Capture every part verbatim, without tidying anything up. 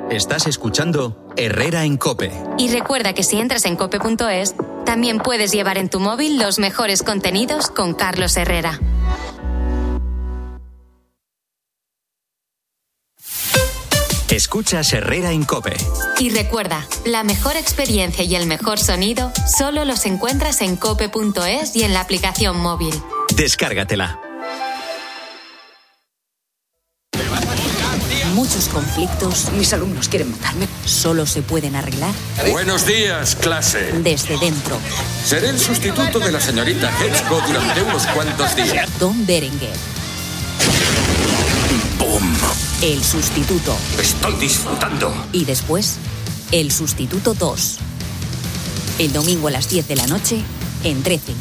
Estás escuchando Herrera en COPE. Y recuerda que si entras en cope punto es, también puedes llevar en tu móvil los mejores contenidos con Carlos Herrera. Escuchas Herrera en COPE. Y recuerda, la mejor experiencia y el mejor sonido solo los encuentras en cope punto es y en la aplicación móvil. Descárgatela. Muchos conflictos, mis alumnos quieren matarme, solo se pueden arreglar. Buenos días, clase. Desde dentro. Seré el sustituto de la señorita Hedgecock durante unos cuantos días. Don Berenguer. ¡Bum! El sustituto. Estoy disfrutando. Y después, el sustituto dos. El domingo a las diez de la noche, en trece.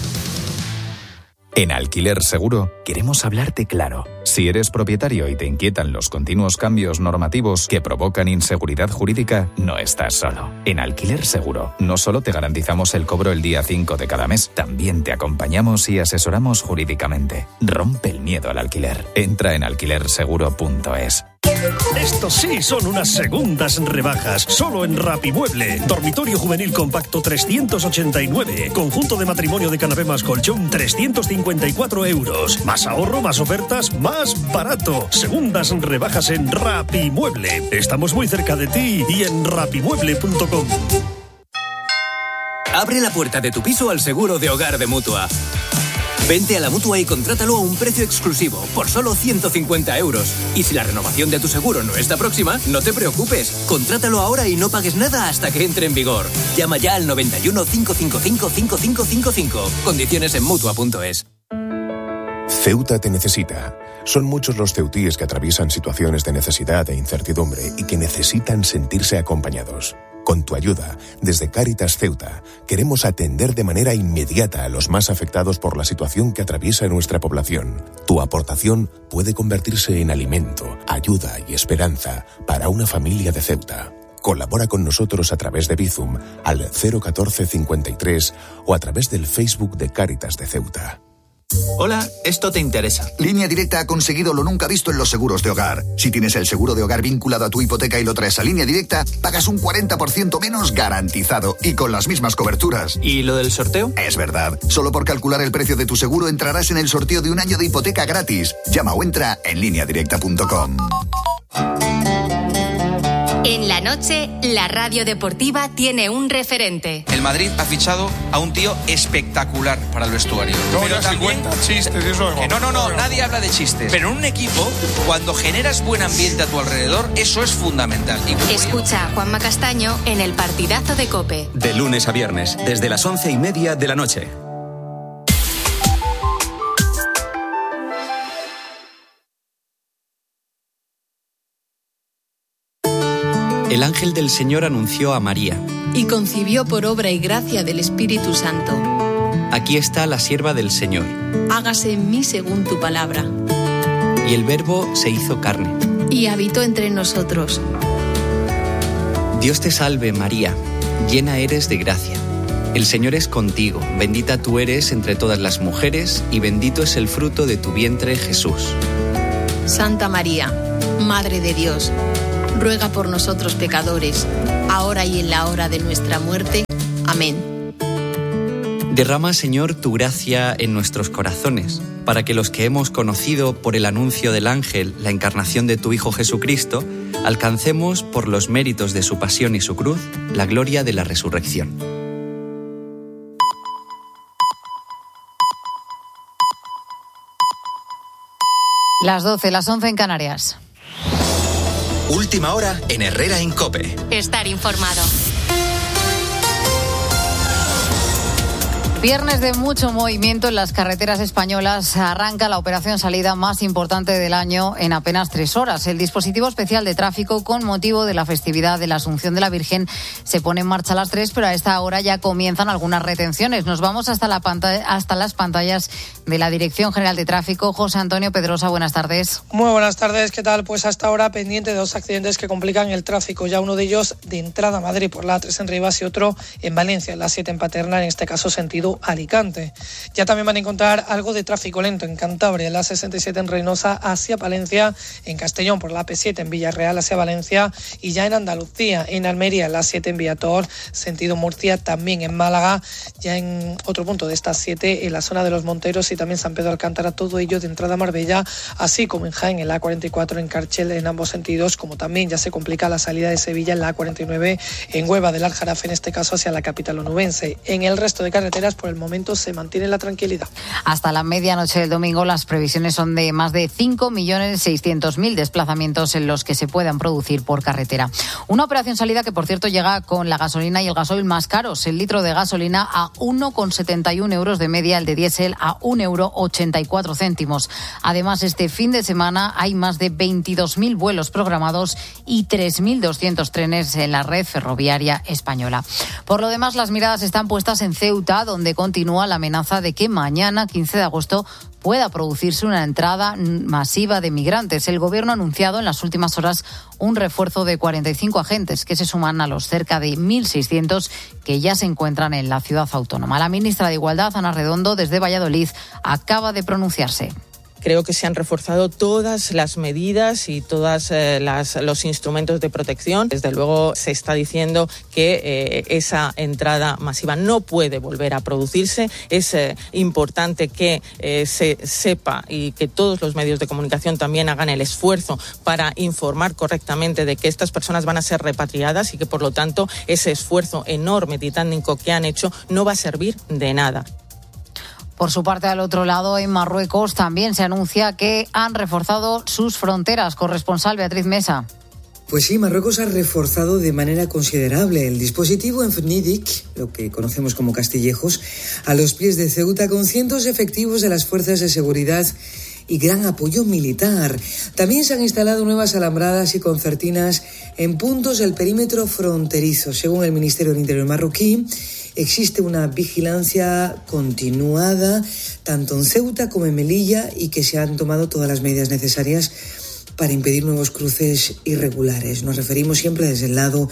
En Alquiler Seguro queremos hablarte claro. Si eres propietario y te inquietan los continuos cambios normativos que provocan inseguridad jurídica, no estás solo. En Alquiler Seguro no solo te garantizamos el cobro el día cinco de cada mes, también te acompañamos y asesoramos jurídicamente. Rompe el miedo al alquiler. Entra en alquiler seguro punto es. Estos sí son unas segundas rebajas, solo en Rapimueble. Dormitorio juvenil compacto trescientos ochenta y nueve. Conjunto de matrimonio de canapé más colchón trescientos cincuenta y cuatro euros. Más ahorro, más ofertas, más barato. Segundas rebajas en Rapimueble. Estamos muy cerca de ti y en rapimueble punto com. Abre la puerta de tu piso al seguro de hogar de Mutua. Vente a la Mutua y contrátalo a un precio exclusivo, por solo ciento cincuenta euros. Y si la renovación de tu seguro no está próxima, no te preocupes. Contrátalo ahora y no pagues nada hasta que entre en vigor. Llama ya al noventa y uno, cinco cinco cinco, cinco cinco cinco cinco. Condiciones en Mutua punto es. Ceuta te necesita. Son muchos los ceutíes que atraviesan situaciones de necesidad e incertidumbre y que necesitan sentirse acompañados. Con tu ayuda, desde Cáritas Ceuta, queremos atender de manera inmediata a los más afectados por la situación que atraviesa nuestra población. Tu aportación puede convertirse en alimento, ayuda y esperanza para una familia de Ceuta. Colabora con nosotros a través de Bizum al cero catorce cincuenta y tres o a través del Facebook de Cáritas de Ceuta. Hola, esto te interesa. Línea Directa ha conseguido lo nunca visto en los seguros de hogar. Si tienes el seguro de hogar vinculado a tu hipoteca y lo traes a Línea Directa, pagas un cuarenta por ciento menos garantizado y con las mismas coberturas. ¿Y lo del sorteo? Es verdad. Solo por calcular el precio de tu seguro entrarás en el sorteo de un año de hipoteca gratis. Llama o entra en línea directa punto com. En la noche, la radio deportiva tiene un referente. El Madrid ha fichado a un tío espectacular para el vestuario. No, pero ya también... se cuentan chistes, eso que no, no, no, nadie habla de chistes. Pero en un equipo, cuando generas buen ambiente a tu alrededor, eso es fundamental. Y Escucha a Juanma Castaño en el partidazo de COPE. De lunes a viernes, desde las once y media de la noche. El ángel del Señor anunció a María. Y concibió por obra y gracia del Espíritu Santo. Aquí está la sierva del Señor. Hágase en mí según tu palabra. Y el Verbo se hizo carne. Y habitó entre nosotros. Dios te salve, María, llena eres de gracia. El Señor es contigo, bendita tú eres entre todas las mujeres, y bendito es el fruto de tu vientre, Jesús. Santa María, Madre de Dios, ruega por nosotros pecadores, ahora y en la hora de nuestra muerte. Amén. Derrama, Señor, tu gracia en nuestros corazones, para que los que hemos conocido por el anuncio del ángel la encarnación de tu Hijo Jesucristo, alcancemos, por los méritos de su pasión y su cruz, la gloria de la resurrección. Las doce, las once en Canarias. Última hora en Herrera en COPE. Estar informado. Viernes de mucho movimiento en las carreteras españolas. Arranca la operación salida más importante del año en apenas tres horas. El dispositivo especial de tráfico, con motivo de la festividad de la Asunción de la Virgen, se pone en marcha a las tres, pero a esta hora ya comienzan algunas retenciones. Nos vamos hasta la pantalla, hasta las pantallas de la Dirección General de Tráfico. José Antonio Pedrosa, buenas tardes. Muy buenas tardes, ¿qué tal? Pues hasta ahora pendiente de dos accidentes que complican el tráfico. Ya uno de ellos de entrada a Madrid por la A tres en Rivas y otro en Valencia, en la siete en Paterna, en este caso sentido Oviedo-Alicante. Ya también van a encontrar algo de tráfico lento en Cantabria, en la sesenta y siete en Reynosa hacia Palencia, en Castellón por la A P siete en Villarreal hacia Valencia y ya en Andalucía, en Almería, en la siete en Viator, sentido Murcia, también en Málaga, ya en otro punto de estas siete, en la zona de Los Monteros y también San Pedro Alcántara, todo ello de entrada a Marbella, así como en Jaén, en la A cuarenta y cuatro en Carchel en ambos sentidos, como también ya se complica la salida de Sevilla en la A cuarenta y nueve en Huelva del Aljarafe, en este caso hacia la capital onubense. En el resto de carreteras, por el momento, se mantiene la tranquilidad. Hasta la medianoche del domingo, las previsiones son de más de cinco millones seiscientos mil desplazamientos en los que se puedan producir por carretera. Una operación salida que, por cierto, llega con la gasolina y el gasoil más caros. El litro de gasolina a uno coma setenta y uno euros de media, el de diésel a un euro ochenta y cuatro céntimos. Además, este fin de semana hay más de veintidós mil vuelos programados y tres mil doscientos trenes en la red ferroviaria española. Por lo demás, las miradas están puestas en Ceuta, donde continúa la amenaza de que mañana, quince de agosto, pueda producirse una entrada masiva de migrantes. El Gobierno ha anunciado en las últimas horas un refuerzo de cuarenta y cinco agentes que se suman a los cerca de mil seiscientos que ya se encuentran en la ciudad autónoma. La ministra de Igualdad, Ana Redondo, desde Valladolid, acaba de pronunciarse. Creo que se han reforzado todas las medidas y todos eh, los instrumentos de protección. Desde luego se está diciendo que eh, esa entrada masiva no puede volver a producirse. Es eh, importante que eh, se sepa y que todos los medios de comunicación también hagan el esfuerzo para informar correctamente de que estas personas van a ser repatriadas y que, por lo tanto, ese esfuerzo enorme, titánico que han hecho no va a servir de nada. Por su parte, al otro lado, en Marruecos, también se anuncia que han reforzado sus fronteras. Corresponsal Beatriz Mesa. Pues sí, Marruecos ha reforzado de manera considerable el dispositivo en Fnidic, lo que conocemos como Castillejos, a los pies de Ceuta, con cientos efectivos de las fuerzas de seguridad y gran apoyo militar. También se han instalado nuevas alambradas y concertinas en puntos del perímetro fronterizo. Según el Ministerio del Interior marroquí, existe una vigilancia continuada tanto en Ceuta como en Melilla y que se han tomado todas las medidas necesarias para impedir nuevos cruces irregulares. Nos referimos siempre desde el lado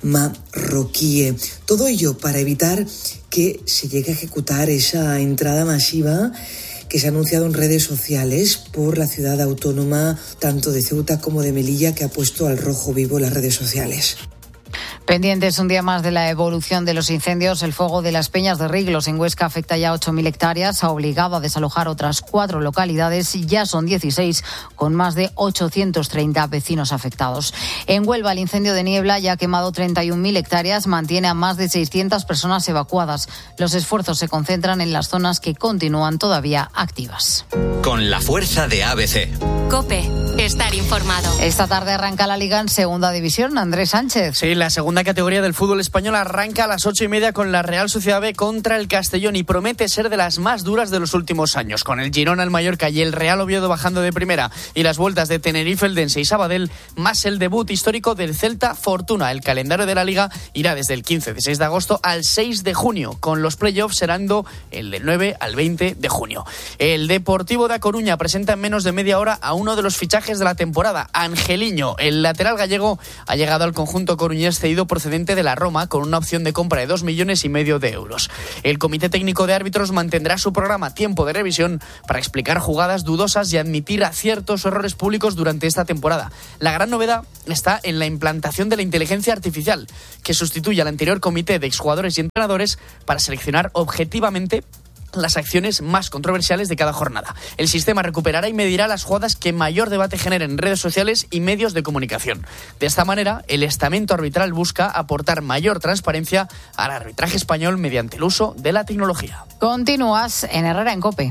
marroquí. Todo ello para evitar que se llegue a ejecutar esa entrada masiva que se ha anunciado en redes sociales por la ciudad autónoma tanto de Ceuta como de Melilla, que ha puesto al rojo vivo las redes sociales. Pendientes un día más de la evolución de los incendios, el fuego de las Peñas de Riglos en Huesca afecta ya ocho mil hectáreas, ha obligado a desalojar otras cuatro localidades y ya son dieciséis, con más de ochocientos treinta vecinos afectados. En Huelva, el incendio de Niebla ya ha quemado treinta y un mil hectáreas, mantiene a más de seiscientas personas evacuadas. Los esfuerzos se concentran en las zonas que continúan todavía activas. Con la fuerza de A B C. COPE, estar informado. Esta tarde arranca la Liga en Segunda División. Andrés Sánchez. Sí, la segunda categoría del fútbol español arranca a las ocho y media con la Real Sociedad B contra el Castellón y promete ser de las más duras de los últimos años. Con el Girona, el Mallorca y el Real Oviedo bajando de primera y las vueltas de Tenerife, Eldense y Sabadell, más el debut histórico del Celta Fortuna. El calendario de la Liga irá desde el quince de seis de agosto al seis de junio, con los playoffs serando el del nueve al veinte de junio. El Deportivo de A Coruña presenta en menos de media hora a uno de los fichajes de la temporada, Angeliño. El lateral gallego ha llegado al conjunto coruñés cedido procedente de la Roma con una opción de compra de dos millones y medio de euros. El Comité Técnico de Árbitros mantendrá su programa Tiempo de Revisión para explicar jugadas dudosas y admitir aciertos o errores públicos durante esta temporada. La gran novedad está en la implantación de la inteligencia artificial, que sustituye al anterior comité de exjugadores y entrenadores para seleccionar objetivamente las acciones más controversiales de cada jornada. El sistema recuperará y medirá las jugadas que mayor debate generen en redes sociales y medios de comunicación. De esta manera, el estamento arbitral busca aportar mayor transparencia al arbitraje español mediante el uso de la tecnología. Continúas en Herrera en COPE.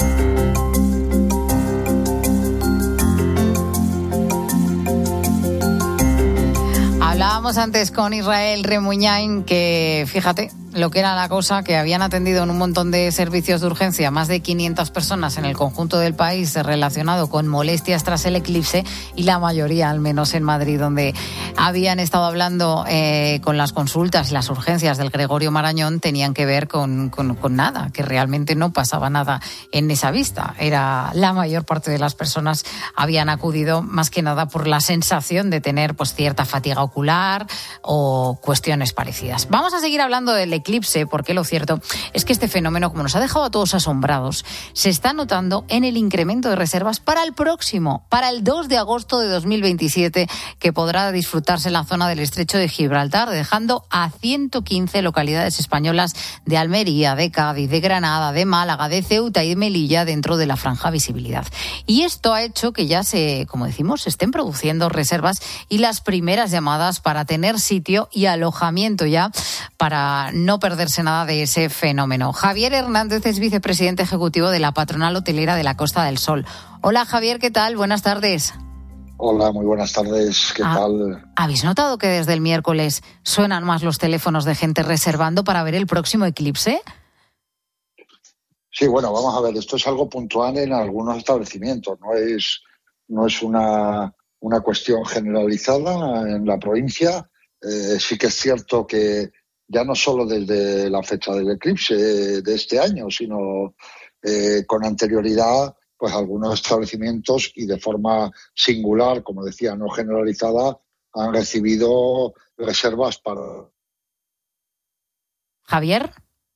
Hablábamos antes con Israel Remuñain que, fíjate, lo que era la cosa, que habían atendido en un montón de servicios de urgencia más de quinientas personas en el conjunto del país relacionado con molestias tras el eclipse y la mayoría, al menos en Madrid, donde habían estado hablando eh, con las consultas y las urgencias del Gregorio Marañón tenían que ver con, con, con nada, que realmente no pasaba nada en esa vista. Era la mayor parte de las personas habían acudido más que nada por la sensación de tener pues cierta fatiga ocular o cuestiones parecidas. Vamos a seguir hablando del eclipse, porque lo cierto es que este fenómeno, como nos ha dejado a todos asombrados, se está notando en el incremento de reservas para el próximo, para el dos de agosto de dos mil veintisiete, que podrá disfrutarse en la zona del Estrecho de Gibraltar, dejando a ciento quince localidades españolas de Almería, de Cádiz, de Granada, de Málaga, de Ceuta y de Melilla dentro de la franja visibilidad. Y esto ha hecho que ya se, como decimos, se estén produciendo reservas y las primeras llamadas para tener sitio y alojamiento ya, para no perderse nada de ese fenómeno. Javier Hernández es vicepresidente ejecutivo de la Patronal Hotelera de la Costa del Sol. Hola Javier, ¿qué tal? Buenas tardes. Hola, muy buenas tardes, ¿qué ah, tal? ¿Habéis notado que desde el miércoles suenan más los teléfonos de gente reservando para ver el próximo eclipse? Sí, bueno, vamos a ver, esto es algo puntual en algunos establecimientos, no es, no es una, una cuestión generalizada en la provincia. Eh, sí que es cierto que ya no solo desde la fecha del eclipse de este año, sino eh, con anterioridad, pues algunos establecimientos y de forma singular, como decía, no generalizada, han recibido reservas para... Javier.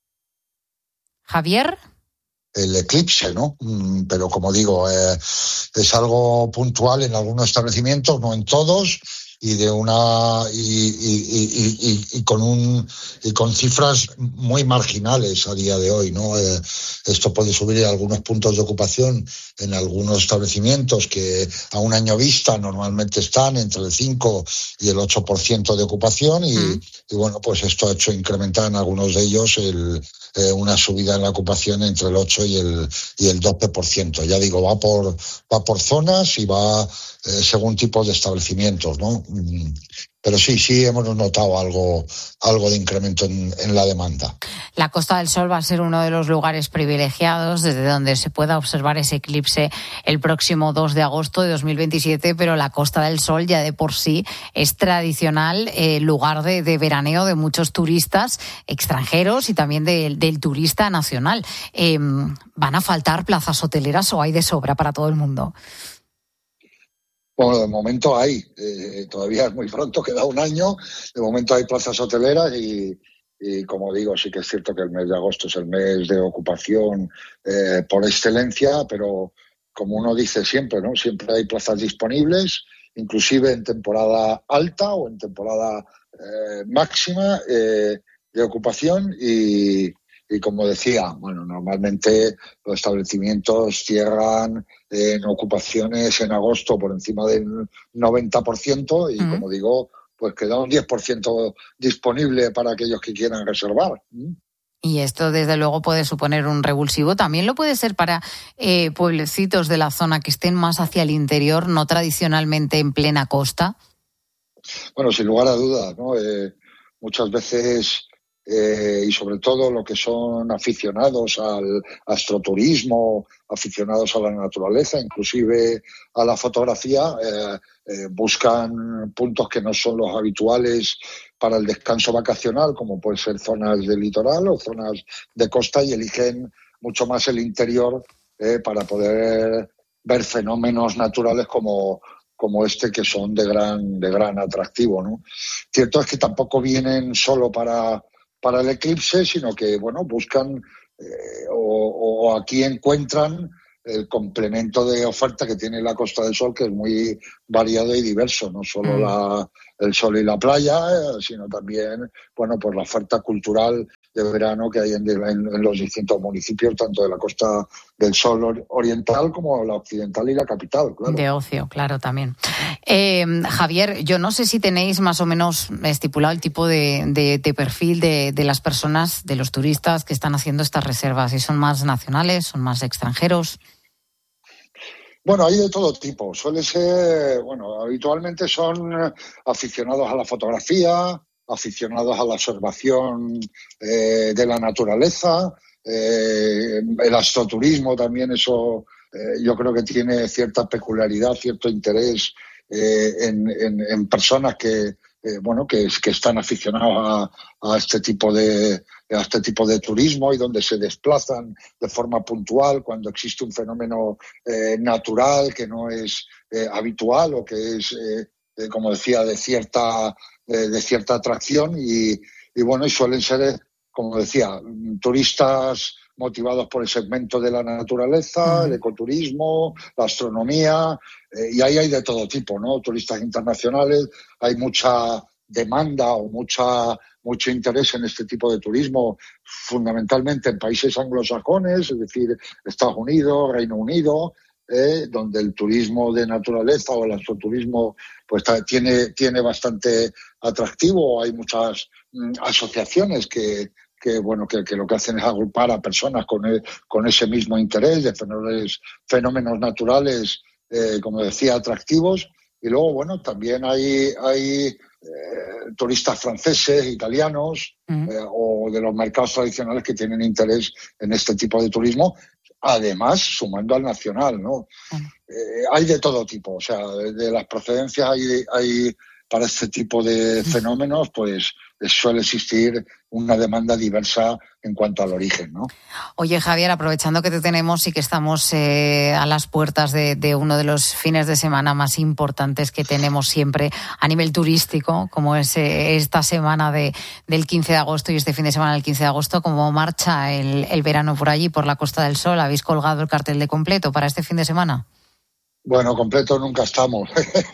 Javier. El eclipse, ¿no? Pero como digo, eh, es algo puntual en algunos establecimientos, no en todos, y de una y, y, y, y, y con un y con cifras muy marginales a día de hoy, ¿no? Eh, esto puede subir a algunos puntos de ocupación en algunos establecimientos que a un año vista normalmente están entre el cinco y el ocho por ciento de ocupación y, mm. y bueno, pues esto ha hecho incrementar en algunos de ellos el eh, una subida en la ocupación entre el ocho y el y el doce por ciento. Ya digo, va por va por zonas y va eh, según tipos de establecimientos, ¿no? Pero sí, sí hemos notado algo, algo de incremento en, en la demanda. La Costa del Sol va a ser uno de los lugares privilegiados desde donde se pueda observar ese eclipse el próximo dos de agosto de dos mil veintisiete, pero la Costa del Sol ya de por sí es tradicional eh, lugar de, de veraneo de muchos turistas extranjeros y también de, del turista nacional. Eh, ¿Van a faltar plazas hoteleras o hay de sobra para todo el mundo? Bueno, de momento hay, eh, todavía es muy pronto, queda un año, de momento hay plazas hoteleras y, y como digo, sí que es cierto que el mes de agosto es el mes de ocupación eh, por excelencia, pero como uno dice siempre, ¿no? Siempre hay plazas disponibles, inclusive en temporada alta o en temporada eh, máxima eh, de ocupación y, y como decía, bueno, normalmente los establecimientos cierran en ocupaciones en agosto por encima del noventa por ciento y, uh-huh. como digo, pues queda un diez por ciento disponible para aquellos que quieran reservar. Y esto, desde luego, puede suponer un revulsivo. También lo puede ser para eh, pueblecitos de la zona que estén más hacia el interior, no tradicionalmente en plena costa. Bueno, sin lugar a dudas, ¿no? Eh, muchas veces... Eh, y sobre todo lo que son aficionados al astroturismo, aficionados a la naturaleza, inclusive a la fotografía, eh, eh, buscan puntos que no son los habituales para el descanso vacacional, como pueden ser zonas de litoral o zonas de costa, y eligen mucho más el interior eh, para poder ver fenómenos naturales como como este, que son de gran de gran atractivo, ¿no? Cierto es que tampoco vienen solo para para el eclipse, sino que, bueno, buscan eh, o, o aquí encuentran el complemento de oferta que tiene la Costa del Sol, que es muy variado y diverso, no solo mm. la, el sol y la playa, eh, sino también, bueno, pues la oferta cultural de verano que hay en, en, en los distintos municipios, tanto de la Costa del Sol oriental como la occidental y la capital, claro. De ocio, claro, también. Eh, Javier, yo no sé si tenéis más o menos estipulado el tipo de, de, de perfil de, de las personas, de los turistas que están haciendo estas reservas. ¿Si son más nacionales, son más extranjeros? Bueno, hay de todo tipo. Suele ser, bueno, habitualmente son aficionados a la fotografía, aficionados a la observación eh, de la naturaleza, eh, el astroturismo también, eso eh, yo creo que tiene cierta peculiaridad, cierto interés eh, en, en, en personas que, eh, bueno, que, que están aficionados a, a este tipo de a este tipo de turismo y donde se desplazan de forma puntual cuando existe un fenómeno eh, natural que no es eh, habitual o que es, eh, eh, como decía, de cierta eh, de cierta atracción y, y bueno, y suelen ser, como decía, turistas motivados por el segmento de la naturaleza, el ecoturismo, la astronomía, eh, y ahí hay de todo tipo, ¿no? Turistas internacionales, hay mucha demanda o mucha mucho interés en este tipo de turismo, fundamentalmente en países anglosajones, es decir, Estados Unidos, Reino Unido, eh, donde el turismo de naturaleza o el astroturismo pues tiene, tiene bastante atractivo. Hay muchas mm, asociaciones que que bueno que, que lo que hacen es agrupar a personas con, el, con ese mismo interés de fenómenos, fenómenos naturales, eh, como decía, atractivos. Y luego, bueno, también hay, hay eh, turistas franceses, italianos, mm. eh, o de los mercados tradicionales que tienen interés en este tipo de turismo, además sumando al nacional, ¿no? Mm. Eh, hay de todo tipo, o sea, de, de las procedencias hay, hay para este tipo de fenómenos, pues suele existir una demanda diversa en cuanto al origen, ¿no? Oye, Javier, aprovechando que te tenemos y que estamos eh, a las puertas de, de uno de los fines de semana más importantes que tenemos siempre a nivel turístico, como es eh, esta semana de, del quince de agosto y este fin de semana del quince de agosto, ¿cómo marcha el, el verano por allí, por la Costa del Sol? ¿Habéis colgado el cartel de completo para este fin de semana? Bueno, completo nunca estamos.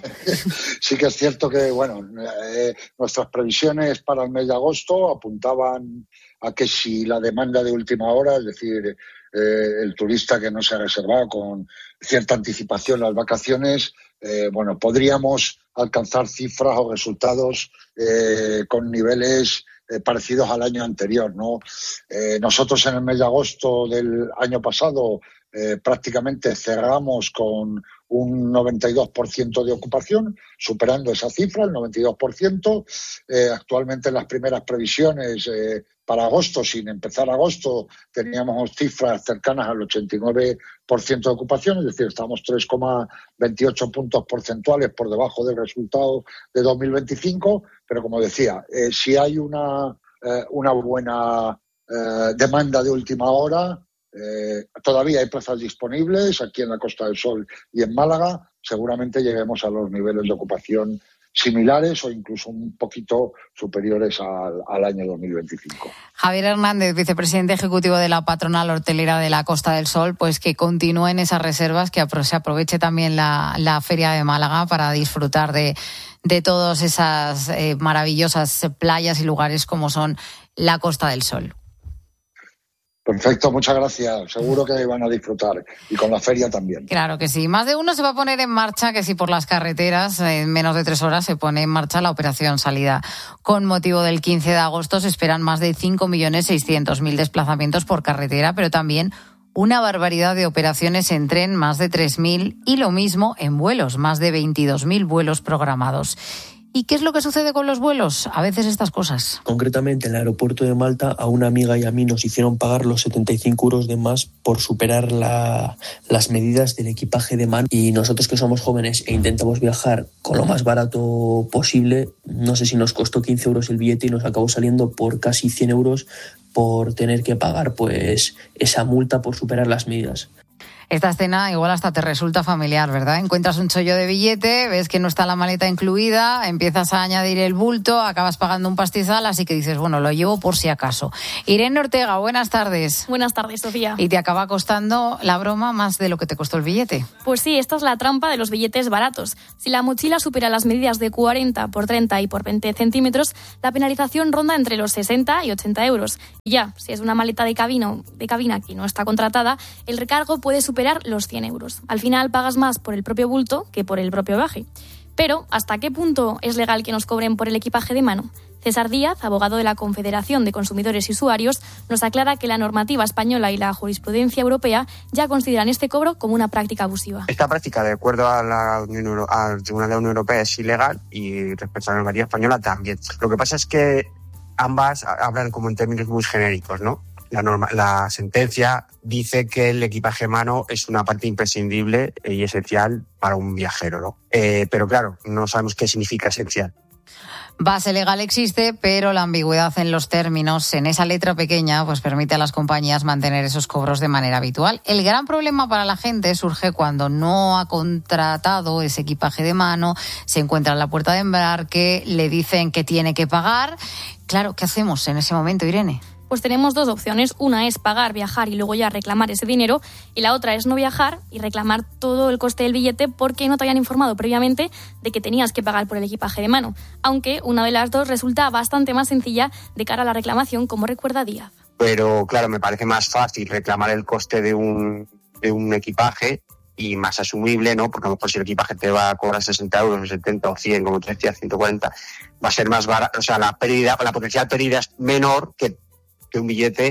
Sí que es cierto que, bueno, eh, nuestras previsiones para el mes de agosto apuntaban a que si la demanda de última hora, es decir, eh, el turista que no se ha reservado con cierta anticipación las vacaciones, eh, bueno, podríamos alcanzar cifras o resultados eh, con niveles eh, parecidos al año anterior, ¿no? Eh, nosotros en el mes de agosto del año pasado eh, prácticamente cerramos con un noventa y dos por ciento de ocupación, superando esa cifra, el noventa y dos por ciento. Eh, actualmente en las primeras previsiones eh, para agosto, sin empezar agosto, teníamos cifras cercanas al ochenta y nueve por ciento de ocupación, es decir, estamos tres coma veintiocho puntos porcentuales por debajo del resultado de dos mil veinticinco, pero como decía, eh, si hay una, eh, una buena eh, demanda de última hora, Eh, todavía hay plazas disponibles aquí en la Costa del Sol y en Málaga. Seguramente lleguemos a los niveles de ocupación similares o incluso un poquito superiores al, al año dos mil veinticinco. Javier Hernández, vicepresidente ejecutivo de la patronal hortelera de la Costa del Sol, pues que continúen esas reservas, que se aproveche también la, la Feria de Málaga para disfrutar de, de todas esas eh, maravillosas playas y lugares como son la Costa del Sol. Perfecto, muchas gracias. Seguro que van a disfrutar y con la feria también. Claro que sí. Más de uno se va a poner en marcha, que si por las carreteras en menos de tres horas se pone en marcha la operación salida. Con motivo del quince de agosto se esperan más de cinco millones seiscientos mil desplazamientos por carretera, pero también una barbaridad de operaciones en tren, más de tres mil, y lo mismo en vuelos, más de veintidós mil vuelos programados. ¿Y qué es lo que sucede con los vuelos? A veces estas cosas. Concretamente, en el aeropuerto de Malta, a una amiga y a mí nos hicieron pagar los setenta y cinco euros de más por superar la, las medidas del equipaje de mano. Y nosotros, que somos jóvenes e intentamos viajar con lo más barato posible, no sé si nos costó quince euros el billete y nos acabó saliendo por casi cien euros por tener que pagar pues esa multa por superar las medidas. Esta escena igual hasta te resulta familiar, ¿verdad? Encuentras un chollo de billete, ves que no está la maleta incluida, empiezas a añadir el bulto, acabas pagando un pastizal, así que dices, bueno, lo llevo por si acaso. Irene Ortega, buenas tardes. Buenas tardes, Sofía. Y te acaba costando la broma más de lo que te costó el billete. Pues sí, esta es la trampa de los billetes baratos. Si la mochila supera las medidas de cuarenta por treinta y por veinte centímetros, la penalización ronda entre los sesenta y ochenta euros. Y ya, si es una maleta de cabina, de cabina que no está contratada, el recargo puede superar los cien euros. Al final pagas más por el propio bulto que por el propio viaje. Pero, ¿hasta qué punto es legal que nos cobren por el equipaje de mano? César Díaz, abogado de la Confederación de Consumidores y Usuarios, nos aclara que la normativa española y la jurisprudencia europea ya consideran este cobro como una práctica abusiva. Esta práctica, de acuerdo a la Unión Euro- al Tribunal de la Unión Europea, es ilegal y respecto a la normativa española también. Lo que pasa es que ambas hablan como en términos muy genéricos, ¿no? La, norma, la sentencia dice que el equipaje de mano es una parte imprescindible y esencial para un viajero, ¿no? Eh, pero claro, no sabemos qué significa esencial. Base legal existe, pero la ambigüedad en los términos, en esa letra pequeña, pues permite a las compañías mantener esos cobros de manera habitual. El gran problema para la gente surge cuando no ha contratado ese equipaje de mano, se encuentra en la puerta de embarque, le dicen que tiene que pagar. Claro, ¿qué hacemos en ese momento, Irene? Pues tenemos dos opciones. Una es pagar, viajar y luego ya reclamar ese dinero. Y la otra es no viajar y reclamar todo el coste del billete porque no te habían informado previamente de que tenías que pagar por el equipaje de mano. Aunque una de las dos resulta bastante más sencilla de cara a la reclamación, como recuerda Díaz. Pero claro, me parece más fácil reclamar el coste de un, de un equipaje y más asumible, ¿no? Porque a lo mejor si el equipaje te va a cobrar sesenta euros, o setenta o cien, como te decía, ciento cuarenta, va a ser más barato. O sea, la pérdida, la potencial pérdida es menor que que un billete,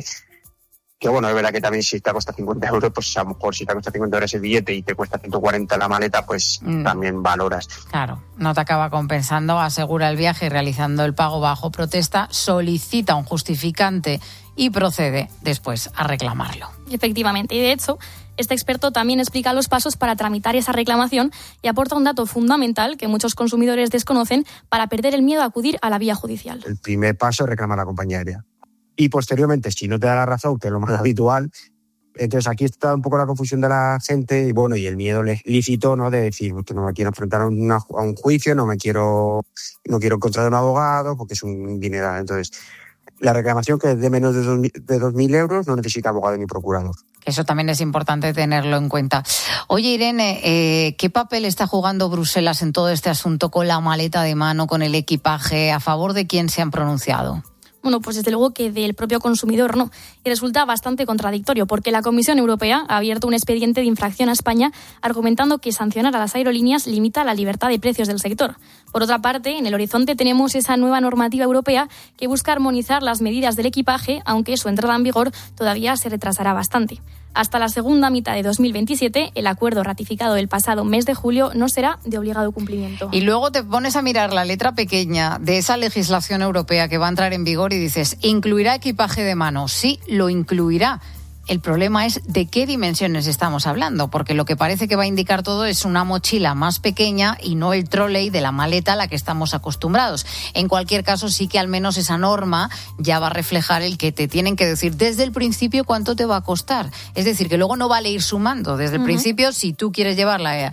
que bueno, es verdad que también si te cuesta cincuenta euros, pues a lo mejor si te cuesta cincuenta euros el billete y te cuesta ciento cuarenta la maleta, pues mm. también valoras. Claro, no te acaba compensando, asegura el viaje y realizando el pago bajo protesta, solicita un justificante y procede después a reclamarlo. Efectivamente, y de hecho, este experto también explica los pasos para tramitar esa reclamación y aporta un dato fundamental que muchos consumidores desconocen para perder el miedo a acudir a la vía judicial. El primer paso es reclamar a la compañía aérea. Y posteriormente, si no te da la razón, que es lo más habitual, entonces aquí está un poco la confusión de la gente y bueno, y el miedo lícito, ¿no? De decir que no me quiero enfrentar a, una, a un juicio, no me quiero, no quiero contratar a un abogado porque es un dineral. Entonces, la reclamación que es de menos de dos mil euros no necesita abogado ni procurador. Eso también es importante tenerlo en cuenta. Oye, Irene, eh, ¿qué papel está jugando Bruselas en todo este asunto con la maleta de mano, con el equipaje? ¿A favor de quién se han pronunciado? Bueno, pues desde luego que del propio consumidor no. Y resulta bastante contradictorio porque la Comisión Europea ha abierto un expediente de infracción a España argumentando que sancionar a las aerolíneas limita la libertad de precios del sector. Por otra parte, en el horizonte tenemos esa nueva normativa europea que busca armonizar las medidas del equipaje, aunque su entrada en vigor todavía se retrasará bastante. Hasta la segunda mitad de dos mil veintisiete, el acuerdo ratificado el pasado mes de julio no será de obligado cumplimiento. Y luego te pones a mirar la letra pequeña de esa legislación europea que va a entrar en vigor y dices, ¿incluirá equipaje de mano? Sí, lo incluirá. El problema es de qué dimensiones estamos hablando, porque lo que parece que va a indicar todo es una mochila más pequeña y no el trolley de la maleta a la que estamos acostumbrados. En cualquier caso, sí que al menos esa norma ya va a reflejar el que te tienen que decir desde el principio cuánto te va a costar. Es decir, que luego no vale ir sumando. Desde el uh-huh. principio, si tú quieres llevar la,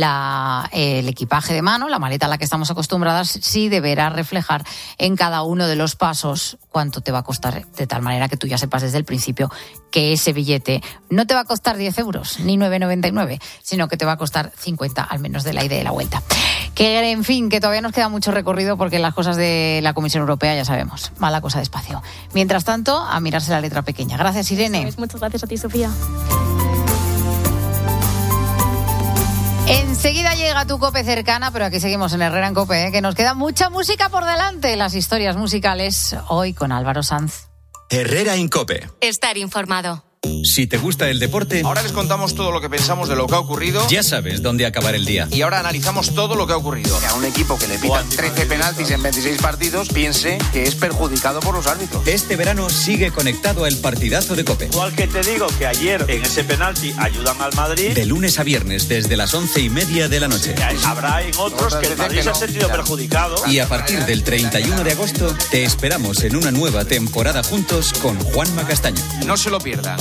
la, el equipaje de mano, la maleta a la que estamos acostumbradas, sí deberá reflejar en cada uno de los pasos cuánto te va a costar, de tal manera que tú ya sepas desde el principio que ese billete no te va a costar diez euros ni nueve noventa y nueve, sino que te va a costar cincuenta, al menos de la ida y de la vuelta. Que, en fin, que todavía nos queda mucho recorrido porque las cosas de la Comisión Europea, ya sabemos, va la cosa despacio. Mientras tanto, a mirarse la letra pequeña. Gracias, Irene. Sí, muchas gracias a ti, Sofía. Enseguida llega tu COPE cercana, pero aquí seguimos en Herrera en COPE, ¿eh? Que nos queda mucha música por delante. Las historias musicales hoy con Álvaro Sanz. Herrera en COPE. Estar informado. Si te gusta el deporte, ahora les contamos todo lo que pensamos de lo que ha ocurrido. Ya sabes dónde acabar el día. Y ahora analizamos todo lo que ha ocurrido. Que a un equipo que le pitan trece penaltis en veintiséis partidos piense que es perjudicado por los árbitros. Este verano sigue conectado al partidazo de COPE. Igual que te digo que ayer en ese penalti ayudan al Madrid. De lunes a viernes desde las once y media de la noche. Habrá en otros que el Madrid se ha sentido perjudicado. Y a partir del treinta y uno de agosto te esperamos en una nueva temporada juntos con Juanma Castaño. No se lo pierdan.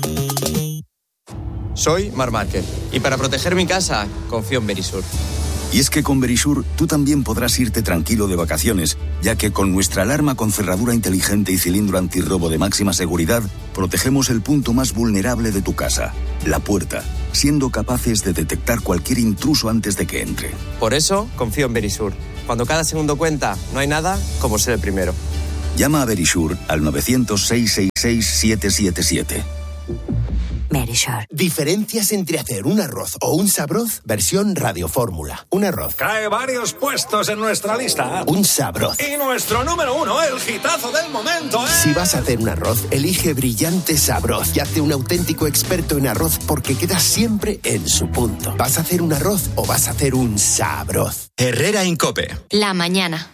Soy Marc Márquez y para proteger mi casa confío en Verisur. Y es que con Verisur tú también podrás irte tranquilo de vacaciones, ya que con nuestra alarma con cerradura inteligente y cilindro antirrobo de máxima seguridad, protegemos el punto más vulnerable de tu casa, la puerta, siendo capaces de detectar cualquier intruso antes de que entre. Por eso confío en Verisur. Cuando cada segundo cuenta, no hay nada como ser el primero. Llama a Verisur al nueve cero cero, seis seis seis, siete siete siete. Verisur. Diferencias entre hacer un arroz o un sabroz, versión radiofórmula. Un arroz. Cae varios puestos en nuestra lista. Un sabroz. Y nuestro número uno, el hitazo del momento, ¿eh? Si vas a hacer un arroz, elige Brillante Sabroz y hazte un auténtico experto en arroz porque queda siempre en su punto. ¿Vas a hacer un arroz o vas a hacer un sabroz? Herrera en COPE. La mañana.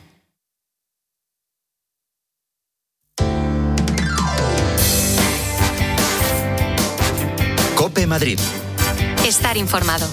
COPE Madrid. Estar informado.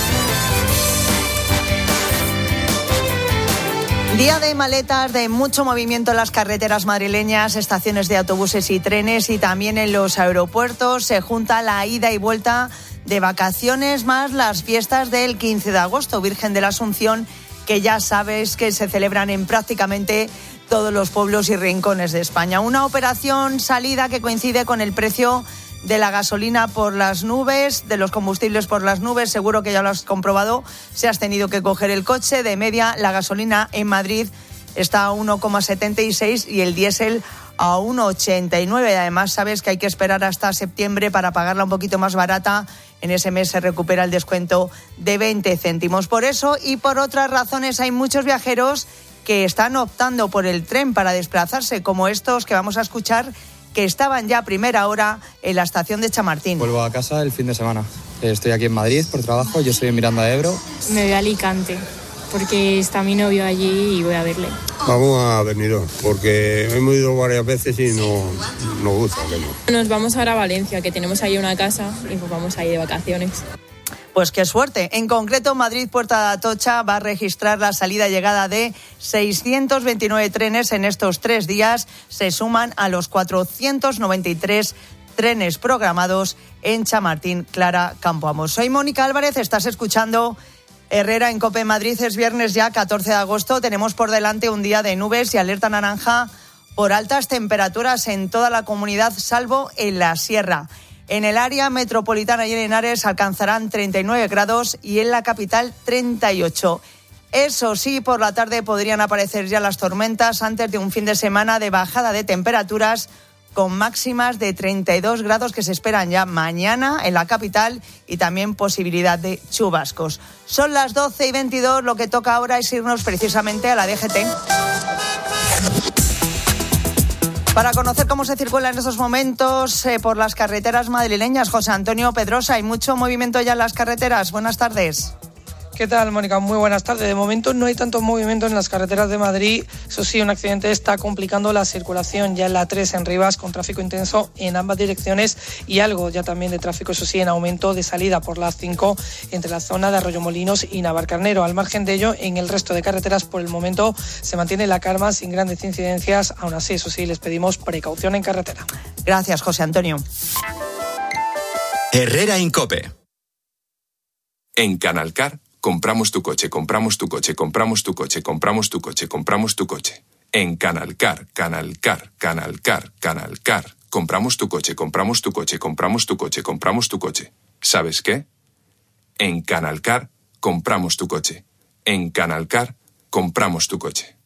Día de maletas, de mucho movimiento en las carreteras madrileñas, estaciones de autobuses y trenes y también en los aeropuertos. Se junta la ida y vuelta de vacaciones más las fiestas del quince de agosto, Virgen de la Asunción, que ya sabes que se celebran en prácticamente todos los pueblos y rincones de España. Una operación salida que coincide con el precio de la gasolina por las nubes, de los combustibles por las nubes, seguro que ya lo has comprobado, si has tenido que coger el coche. De media, la gasolina en Madrid está a uno coma setenta y seis y el diésel a uno coma ochenta y nueve. Además, sabes que hay que esperar hasta septiembre para pagarla un poquito más barata. En ese mes se recupera el descuento de veinte céntimos. Por eso y por otras razones hay muchos viajeros que están optando por el tren para desplazarse, como estos que vamos a escuchar, que estaban ya a primera hora en la estación de Chamartín. Vuelvo a casa el fin de semana. Estoy aquí en Madrid por trabajo, yo estoy en Miranda de Ebro. Me voy a Alicante, porque está mi novio allí y voy a verle. Vamos a Benidorm, porque hemos ido varias veces y no nos gusta. Que no. Nos vamos ahora a Valencia, que tenemos ahí una casa y pues vamos ahí de vacaciones. Pues qué suerte. En concreto, Madrid Puerta de Atocha va a registrar la salida y llegada de seiscientos veintinueve trenes en estos tres días. Se suman a los cuatrocientos noventa y tres trenes programados en Chamartín, Clara, Campoamos. Soy Mónica Álvarez, estás escuchando Herrera en COPE Madrid. Es viernes ya, catorce de agosto. Tenemos por delante un día de nubes y alerta naranja por altas temperaturas en toda la comunidad, salvo en la sierra. En el área metropolitana y en Henares alcanzarán treinta y nueve grados y en la capital treinta y ocho. Eso sí, por la tarde podrían aparecer ya las tormentas antes de un fin de semana de bajada de temperaturas con máximas de treinta y dos grados que se esperan ya mañana en la capital y también posibilidad de chubascos. Son las doce y veintidós, lo que toca ahora es irnos precisamente a la D G T. Para conocer cómo se circula en estos momentos eh, por las carreteras madrileñas, José Antonio Pedrosa, hay mucho movimiento ya en las carreteras. Buenas tardes. ¿Qué tal, Mónica? Muy buenas tardes. De momento no hay tanto movimiento en las carreteras de Madrid. Eso sí, un accidente está complicando la circulación ya en la tres en Rivas, con tráfico intenso en ambas direcciones y algo ya también de tráfico, eso sí, en aumento de salida por la cinco entre la zona de Arroyomolinos y Navalcarnero. Al margen de ello, en el resto de carreteras por el momento se mantiene la calma sin grandes incidencias. Aún así, eso sí, les pedimos precaución en carretera. Gracias, José Antonio. Herrera en COPE. En Canalcar compramos tu coche, compramos tu coche, compramos tu coche, compramos tu coche, compramos tu coche. En Canalcar, Canalcar, Canalcar, Canalcar. Compramos tu coche, compramos tu coche, compramos tu coche, compramos tu coche. ¿Sabes qué? En Canalcar compramos tu coche. En Canalcar compramos tu coche.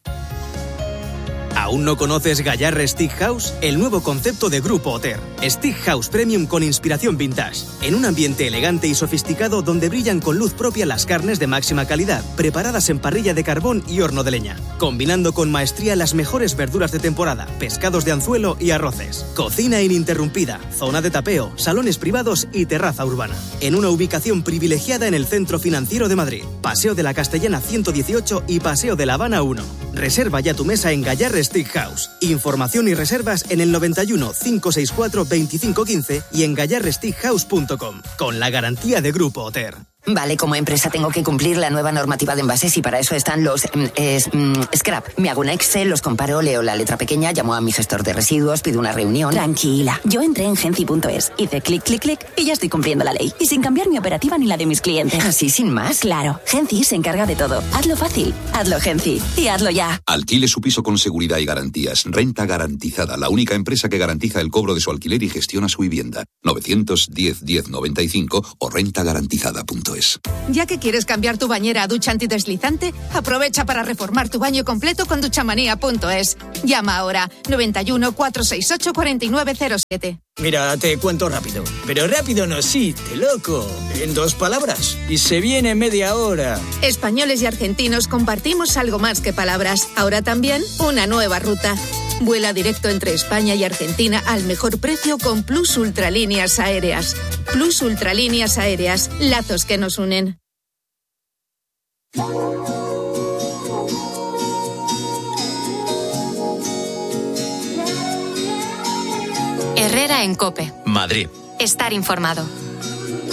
¿Aún no conoces Gallarre Stick House? El nuevo concepto de Grupo Oter. Stick House Premium con inspiración vintage. En un ambiente elegante y sofisticado donde brillan con luz propia las carnes de máxima calidad, preparadas en parrilla de carbón y horno de leña. Combinando con maestría las mejores verduras de temporada, pescados de anzuelo y arroces. Cocina ininterrumpida, zona de tapeo, salones privados y terraza urbana. En una ubicación privilegiada en el Centro Financiero de Madrid. Paseo de la Castellana ciento dieciocho y Paseo de La Habana uno. Reserva ya tu mesa en Gallarre Stick House. Información y reservas en el noventa y uno, cinco sesenta y cuatro, veinticinco quince y en gallarre stick house punto com. Con la garantía de Grupo Oter. Vale, como empresa tengo que cumplir la nueva normativa de envases y para eso están los mm, es, mm, scrap. Me hago un Excel, los comparo, leo la letra pequeña, llamo a mi gestor de residuos, pido una reunión. Tranquila, yo entré en genci punto es, hice clic, clic, clic y ya estoy cumpliendo la ley. Y sin cambiar mi operativa ni la de mis clientes. ¿Así sin más? Claro, Genci se encarga de todo. Hazlo fácil, hazlo Genci y hazlo ya. Alquile su piso con seguridad y garantías. Renta Garantizada, la única empresa que garantiza el cobro de su alquiler y gestiona su vivienda. novecientos diez, diez noventa y cinco o renta garantizada punto es. Ya que quieres cambiar tu bañera a ducha antideslizante, aprovecha para reformar tu baño completo con duchamanía punto es. Llama ahora noventa y uno, cuatrocientos sesenta y ocho, cuarenta y nueve cero siete. Mira, te cuento rápido. Pero rápido no, sí, te loco. En dos palabras. Y se viene media hora. Españoles y argentinos compartimos algo más que palabras. Ahora también una nueva ruta. Vuela directo entre España y Argentina al mejor precio con Plus Ultralíneas Aéreas. Plus Ultralíneas Aéreas. Lazos que nos unen. Herrera en COPE. Madrid. Estar informado.